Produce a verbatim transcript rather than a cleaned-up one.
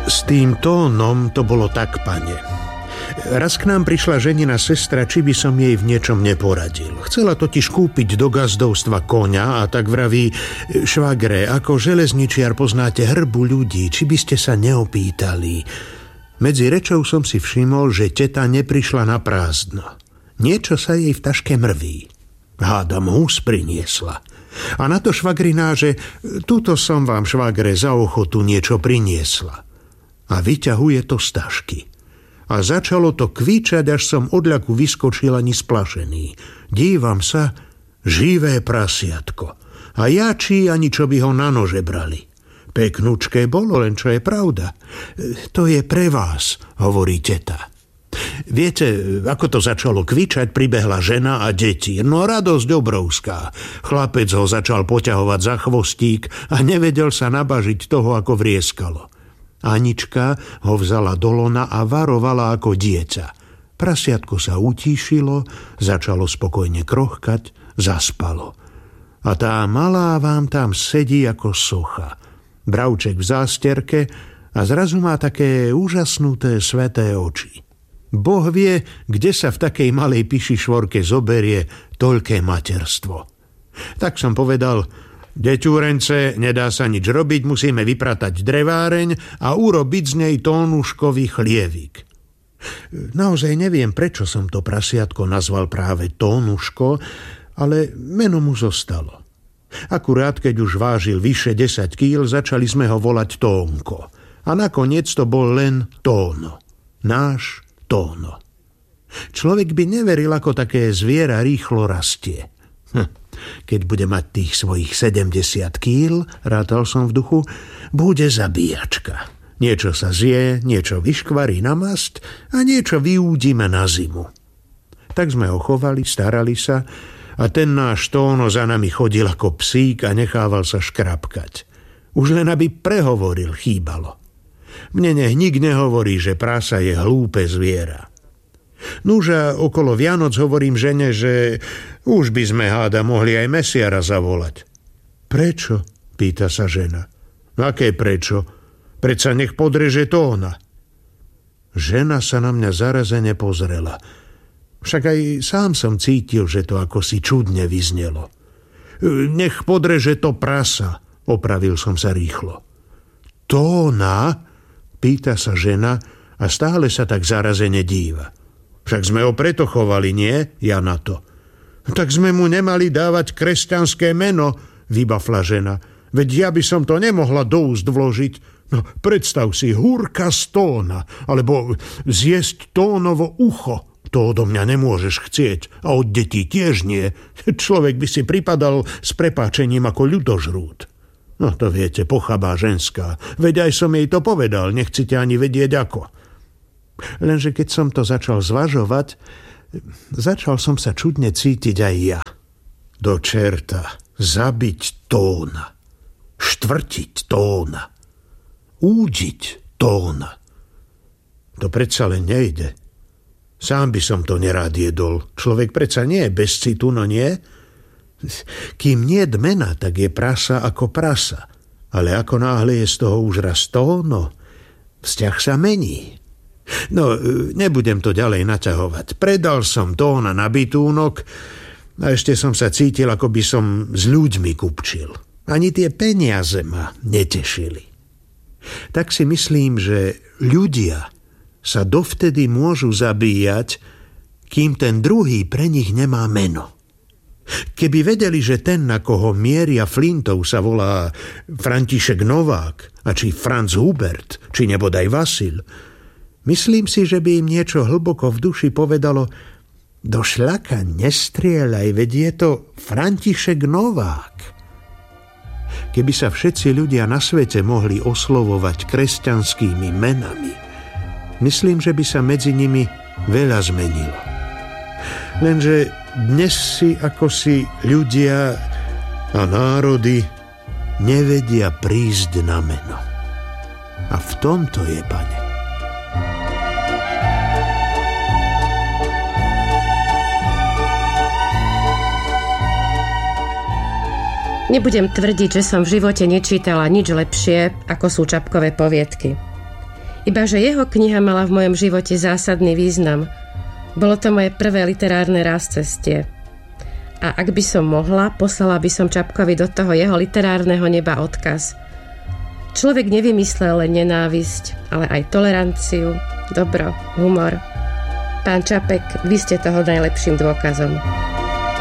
S tým tónom to bolo tak, pane. Raz k nám prišla ženina sestra, či by som jej v niečom neporadil. Chcela totiž kúpiť do gazdovstva koňa a tak vraví: švagre, ako železničiar poznáte hrbu ľudí, či by ste sa neopýtali. Medzi rečou som si všimol, že teta neprišla na prázdno. Niečo sa jej v taške mrví. Hádam, hus priniesla. A na to švagriná, že tuto som vám, švagre, za ochotu niečo priniesla. A vyťahuje to z tašky. A začalo to kvíčať, až som od ľaku vyskočil ani splašený. Dívam sa, živé prasiatko. A ja či ani čo by ho na nože brali. Peknúčké bolo, len čo je pravda. To je pre vás, hovorí teta. Viete, ako to začalo kvičať, pribehla žena a deti. No radosť obrovská. Chlapec ho začal poťahovať za chvostík a nevedel sa nabažiť toho, ako vrieskalo. Anička ho vzala do lona a varovala ako dieťa. Prasiatko sa utíšilo, začalo spokojne krochkať, zaspalo. A tá malá vám tam sedí ako socha. Bravček v zásterke a zrazu má také úžasnuté sveté oči. Boh vie, kde sa v takej malej piši švorke zoberie toľké materstvo. Tak som povedal: deťúrence, nedá sa nič robiť, musíme vypratať dreváreň a urobiť z nej tónuškový chlievik. Naozaj neviem, prečo som to prasiatko nazval práve Tónuško, ale meno mu zostalo. Akurát, keď už vážil vyše desať kíl, začali sme ho volať Tónko. A nakoniec to bol len Tóno. Náš Tóno. Človek by neveril, ako také zviera rýchlo rastie. Hm. Keď bude mať tých svojich sedemdesiat kíl, rátal som v duchu, bude zabíjačka. Niečo sa zje, niečo vyškvarí na masť a niečo vyúdime na zimu. Tak sme ho chovali, starali sa a ten náš Tóno za nami chodil ako psík a nechával sa škrapkať. Už len aby prehovoril, chýbalo. Mne nech nik nehovorí, že prasa je hlúpe zviera. Núža okolo Vianoc hovorím žene, že už by sme, háda, mohli aj mesiara zavolať. Prečo? Pýta sa žena. Aké prečo? Predsa nech podreže Tóna. Žena sa na mňa zarazene pozrela. Však aj sám som cítil, že to ako si čudne vyznelo. Nech podreže to prasa, opravil som sa rýchlo. Tóna? Pýta sa žena a stále sa tak zarazene díva. Však sme ho preto chovali, nie? Ja na to. Tak sme mu nemali dávať kresťanské meno, vybafla žena. Veď ja by som to nemohla do úst vložiť. No, predstav si, húrka z Tóna, alebo zjesť Tónovo ucho. To odo mňa nemôžeš chcieť a od detí tiež nie. Človek by si pripadal s prepáčením ako ľudožrút. No to viete, pochabá ženská. Veď aj som jej to povedal, nechcete ani vedieť ako. Lenže keď som to začal zvažovať, začal som sa čudne cítiť aj ja. Do čerta, zabiť Tóna, štvrtiť Tóna, údiť Tóna. To predsa len nejde. Sám by som to nerád jedol. Človek predsa nie je bez citu, no nie? Kým nie dmena, tak je prasa ako prasa. Ale ako náhle je z toho už raz Tóno, vzťah sa mení. No, nebudem to ďalej naťahovať. Predal som Tóna na bitúnok a ešte som sa cítil, ako by som s ľuďmi kupčil. Ani tie peniaze ma netešili. Tak si myslím, že ľudia sa dovtedy môžu zabíjať, kým ten druhý pre nich nemá meno. Keby vedeli, že ten, na koho mieria flintov, sa volá František Novák, a či Franz Hubert, či nebodaj Vasil, myslím si, že by im niečo hlboko v duši povedalo: do šľaka nestrieľaj, veď je to František Novák. Keby sa všetci ľudia na svete mohli oslovovať kresťanskými menami, myslím, že by sa medzi nimi veľa zmenilo. Lenže dnes si ako si ľudia a národy nevedia prísť na meno. A v tomto je, pane. Nebudem tvrdiť, že som v živote nečítala nič lepšie, ako sú Čapkové poviedky. Ibaže jeho kniha mala v mojom živote zásadný význam. Bolo to moje prvé literárne rázcestie. A ak by som mohla, poslala by som Čapkovi do toho jeho literárneho neba odkaz. Človek nevymyslel len nenávisť, ale aj toleranciu, dobro, humor. Pán Čapek, vy ste toho najlepším dôkazom.